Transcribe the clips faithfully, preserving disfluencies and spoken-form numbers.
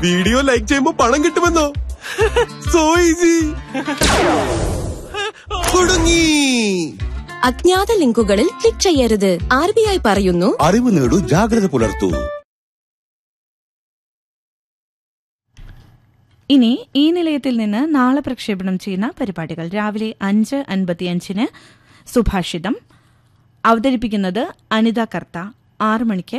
Video like ചെയ്യുമ്പോ പണം കിട്ടുമെന്നോ? So easy. കുടുങ്ങി. അജ്ഞാത ലിങ്കുകളിൽ ക്ലിക്ക് ചെയ്യരുത്. ആർ ബി ഐ പറയുന്നു, അറിവ് നേടൂ, ജാഗ്രത പുലർത്തൂ. ഇനി ഈ നിലയത്തിൽ നിന്ന് നാളെ പ്രക്ഷേപണം ചെയ്യുന്ന പരിപാടികൾ. രാവിലെ അഞ്ച് അൻപത്തിയഞ്ചിന് സുഭാഷിതം, അവതരിപ്പിക്കുന്നത് അനിത കർത്ത. ആറ് മണിക്ക്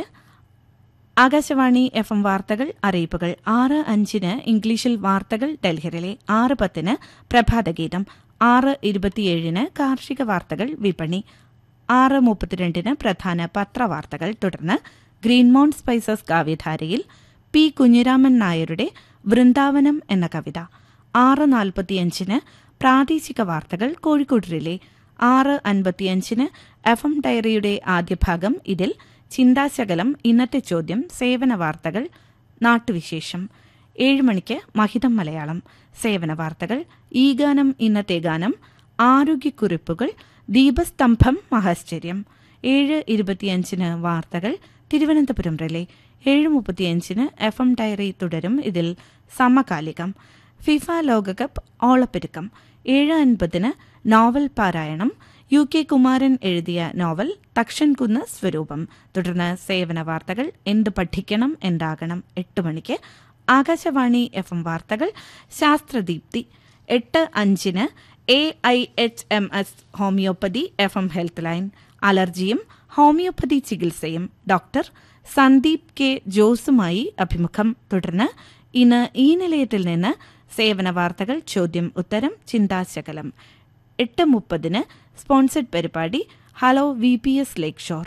ആകാശവാണി എഫ് എം വാർത്തകൾ, അറിയിപ്പുകൾ. ആറ് അഞ്ചിന് ഇംഗ്ലീഷിൽ വാർത്തകൾ ഡൽഹിയിലെ. ആറ് പത്തിന് പ്രഭാതഗീതം. ആറ് ഇരുപത്തിയേഴിന് കാർഷിക വാർത്തകൾ, വിപണി. ആറ് മുപ്പത്തിരണ്ടിന് പ്രധാന പത്രവാർത്തകൾ. തുടർന്ന് ഗ്രീൻമോൺ സ്പൈസസ് കാവ്യധാരയിൽ പി കുഞ്ഞിരാമൻ നായരുടെ വൃന്ദാവനം എന്ന കവിത. ആറ് നാൽപ്പത്തിയഞ്ചിന് പ്രാദേശിക വാർത്തകൾ കോഴിക്കോട് റിലേ. ആറ് അൻപത്തിയഞ്ചിന് എഫ് എം ഡയറിയുടെ ആദ്യ ഭാഗം. ഇതിൽ ചിന്താശകലം, ഇന്നത്തെ ചോദ്യം, സേവന വാർത്തകൾ, നാട്ടുവിശേഷം. ഏഴ് മണിക്ക് മഹിതം മലയാളം, സേവന വാർത്തകൾ, ഈ ഗാനം ഇന്നത്തെ ഗാനം, ആരോഗ്യക്കുറിപ്പുകൾ, ദീപസ്തംഭം, മഹാശ്ചര്യം. ഏഴ് ഇരുപത്തിയഞ്ചിന് വാർത്തകൾ തിരുവനന്തപുരം റിലേ. ഏഴ് മുപ്പത്തിയഞ്ചിന് എഫ് എം ഡയറി തുടരും. ഇതിൽ സമകാലികം, ഫിഫ ലോകകപ്പ് ഓളപ്പെരുക്കം. ഏഴ് അൻപതിന് നോവൽ പാരായണം, യു കെ കുമാരൻ എഴുതിയ നോവൽ തക്ഷൻകുന്ന് സ്വരൂപം. തുടർന്ന് സേവന വാർത്തകൾ, എന്ത് പഠിക്കണം എന്താകണം. എട്ട് മണിക്ക് ആകാശവാണി എഫ് എം വാർത്തകൾ, ശാസ്ത്രദീപ്തി. എട്ട് അഞ്ചിന് A I H M S homeopathy F M health line, അലർജിയും homeopathy ചികിത്സയും. ഡോക്ടർ സന്ദീപ് കെ ജോസുമായി അഭിമുഖം. തുടർന്ന് ഇന്ന് ഈ നിലയത്തിൽ നിന്ന് സേവന വാർത്തകൾ, ചോദ്യം ഉത്തരം, ചിന്താശകലം. എട്ട് മുപ്പതിന് സ്പോൺസർഡ് പരിപാടി ഹലോ വി പി എസ് ലേക്ക് ഷോർ.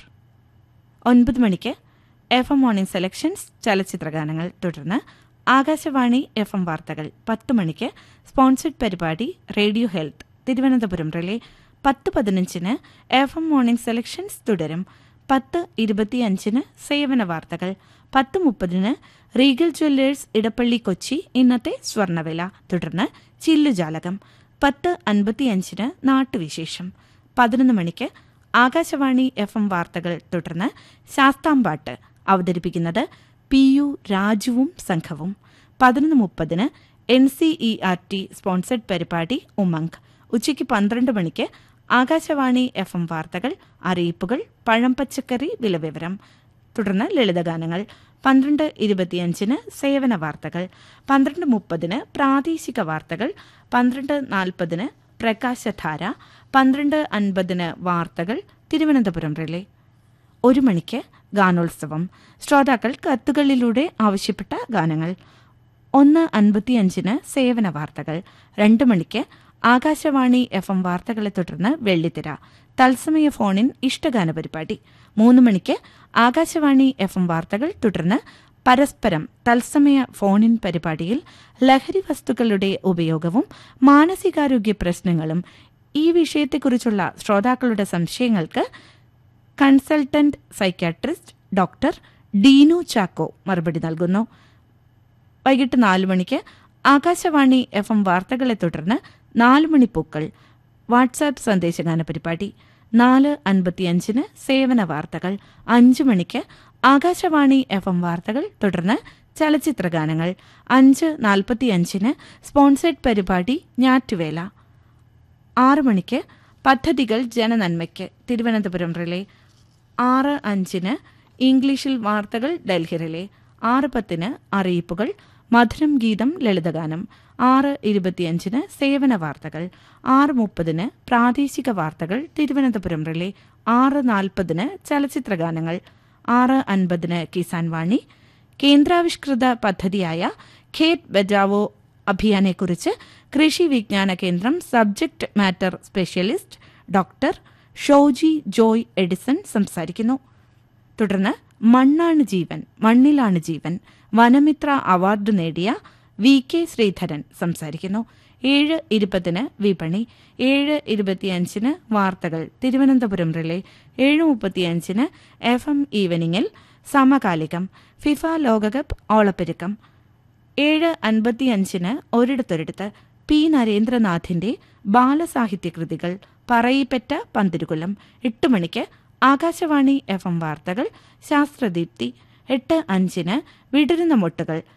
ഒൻപത് മണിക്ക് എഫ് എം മോർണിംഗ് സെലക്ഷൻസ്, ചലച്ചിത്രഗാനങ്ങൾ. തുടർന്ന് ആകാശവാണി എഫ് എം വാർത്തകൾ. പത്ത് മണിക്ക് സ്പോൺസർഡ് പരിപാടി റേഡിയോ ഹെൽത്ത്, തിരുവനന്തപുരം റിലേ. പത്ത് പതിനഞ്ചിന് എഫ് എം മോർണിംഗ് സെലക്ഷൻസ് തുടരും. പത്ത് ഇരുപത്തിയഞ്ചിന് സേവന വാർത്തകൾ. പത്ത് മുപ്പതിന് റീഗൽ ജ്വല്ലേഴ്സ് ഇടപ്പള്ളി കൊച്ചി, ഇന്നത്തെ സ്വർണ്ണവില. തുടർന്ന് ചില്ലുജാലകം. പത്ത് അൻപത്തിയഞ്ചിന് നാട്ടുവിശേഷം. പതിനൊന്ന് മണിക്ക് ആകാശവാണി എഫ് എം വാർത്തകൾ. തുടർന്ന് ശാസ്താംപാട്ട്, അവതരിപ്പിക്കുന്നത് പി യു രാജുവും സംഘവും. പതിനൊന്ന് മുപ്പതിന് N C E R T sponsored പരിപാടി ഉമംഗ്. ഉച്ചയ്ക്ക് പന്ത്രണ്ട് മണിക്ക് ആകാശവാണി എഫ് എം വാർത്തകൾ, അറിയിപ്പുകൾ, പഴം പച്ചക്കറി വിലവിവരം. തുടർന്ന് ലളിതഗാനങ്ങൾ. പന്ത്രണ്ട് ഇരുപത്തിയഞ്ചിന് സേവന വാർത്തകൾ. പന്ത്രണ്ട് മുപ്പതിന് പ്രാദേശിക വാർത്തകൾ. പന്ത്രണ്ട് നാൽപ്പതിന് പ്രകാശധാര. പന്ത്രണ്ട് അൻപതിന് വാർത്തകൾ തിരുവനന്തപുരം റിലേ. ഒരു മണിക്ക് ഗാനോത്സവം, ശ്രോതാക്കൾ കത്തുകളിലൂടെ ആവശ്യപ്പെട്ട ഗാനങ്ങൾ. ഒന്ന് അൻപത്തിയഞ്ചിന് സേവന വാർത്തകൾ. രണ്ട് മണിക്ക് ആകാശവാണി എഫ് എം വാർത്തകളെ തുടർന്ന് വെള്ളിത്തിര, തത്സമയ ഫോണിൻ ഇഷ്ടഗാന പരിപാടി. മൂന്ന് മണിക്ക് ആകാശവാണി എഫ് എം വാർത്തകൾ. തുടർന്ന് പരസ്പരം തത്സമയ ഫോണിൻ പരിപാടിയിൽ ലഹരി വസ്തുക്കളുടെ ഉപയോഗവും മാനസികാരോഗ്യ പ്രശ്നങ്ങളും, ഈ വിഷയത്തെക്കുറിച്ചുള്ള ശ്രോതാക്കളുടെ സംശയങ്ങൾക്ക് consultant psychiatrist doctor Deenu Chacko മറുപടി നൽകുന്നു. വൈകിട്ട് നാലു മണിക്ക് ആകാശവാണി എഫ് എം വാർത്തകളെ തുടർന്ന് നാലുമണിപ്പൂക്കൾ, വാട്സാപ്പ് സന്ദേശഗാന പരിപാടി. നാല് അൻപത്തിയഞ്ചിന് സേവന വാർത്തകൾ. അഞ്ചു മണിക്ക് ആകാശവാണി എഫ് എം വാർത്തകൾ. തുടർന്ന് ചലച്ചിത്രഗാനങ്ങൾ. അഞ്ച് നാൽപ്പത്തിയഞ്ചിന് സ്പോൺസേഡ് പരിപാടി ഞാറ്റുവേല. ആറു മണിക്ക് പദ്ധതികൾ ജനനന്മയ്ക്ക്, തിരുവനന്തപുരം റിലേ. ആറ് അഞ്ചിന് ഇംഗ്ലീഷിൽ വാർത്തകൾ ഡൽഹി റിലേ. ആറ് പത്തിന് അറിയിപ്പുകൾ, മധുരം ഗീതം, ലളിതഗാനം. ആറ് ഇരുപത്തിയഞ്ചിന് സേവന വാർത്തകൾ. ആറ് മുപ്പതിന് പ്രാദേശിക വാർത്തകൾ തിരുവനന്തപുരം റിലേ. ആറ് നാൽപ്പതിന് ചലച്ചിത്രഗാനങ്ങൾ. ആറ് അൻപതിന് കിസാൻ വാണി. കേന്ദ്രാവിഷ്കൃത പദ്ധതിയായ ഖേത് ബചാവോ അഭിയാനെക്കുറിച്ച് കൃഷി വിജ്ഞാന കേന്ദ്രം subject matter specialist doctor Shoji Joy Edison സംസാരിക്കുന്നു. തുടർന്ന് മണ്ണാണ് ജീവൻ, മണ്ണിലാണ് ജീവൻ, വനമിത്ര അവാർഡ് നേടിയ വി കെ ശ്രീധരൻ സംസാരിക്കുന്നു. ഏഴ് ഇരുപതിന് വിപണി. ഏഴ് ഇരുപത്തിയഞ്ചിന് വാർത്തകൾ തിരുവനന്തപുരം റിലേ. ഏഴ് മുപ്പത്തിയഞ്ചിന് എഫ് എം ഈവനിങ്ങിൽ സമകാലികം, ഫിഫ ലോകകപ്പ് ഓളപ്പെരുക്കം. ഏഴ് അൻപത്തിയഞ്ചിന് ഒരിടത്തൊരിടത്ത് പി നരേന്ദ്രനാഥിന്റെ ബാലസാഹിത്യകൃതികൾ, പറയിപ്പറ്റ പന്തിരുകുലം. എട്ട് മണിക്ക് ആകാശവാണി എഫ് എം വാർത്തകൾ, ശാസ്ത്രദീപ്തി. എട്ട് അഞ്ചിന് വിടരുന്ന മൊട്ടുകൾ,